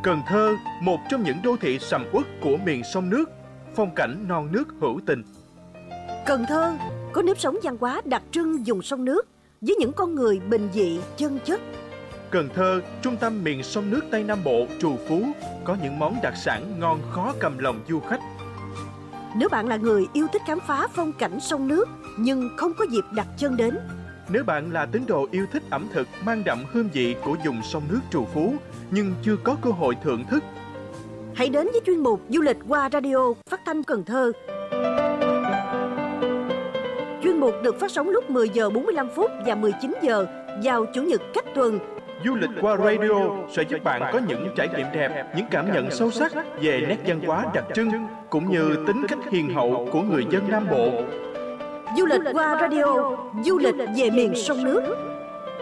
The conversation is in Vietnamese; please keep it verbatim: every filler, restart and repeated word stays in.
Cần Thơ, một trong những đô thị sầm uất của miền sông nước, phong cảnh non nước hữu tình. Cần Thơ có nếp sống văn hóa đặc trưng vùng sông nước với những con người bình dị, chân chất. Cần Thơ, trung tâm miền sông nước Tây Nam Bộ, trù phú, có những món đặc sản ngon khó cầm lòng du khách. Nếu bạn là người yêu thích khám phá phong cảnh sông nước nhưng không có dịp đặt chân đến, nếu bạn là tín đồ yêu thích ẩm thực mang đậm hương vị của vùng sông nước trù phú nhưng chưa có cơ hội thưởng thức, hãy đến với chuyên mục Du lịch qua radio phát thanh Cần Thơ. Chuyên mục được phát sóng lúc mười giờ bốn mươi lăm phút và mười chín giờ vào Chủ nhật cách tuần. Du lịch qua radio sẽ giúp bạn có những trải nghiệm đẹp, những cảm nhận sâu sắc về nét văn hóa đặc trưng cũng như tính cách hiền hậu của người dân Nam Bộ. Du lịch qua radio, du lịch về miền sông nước.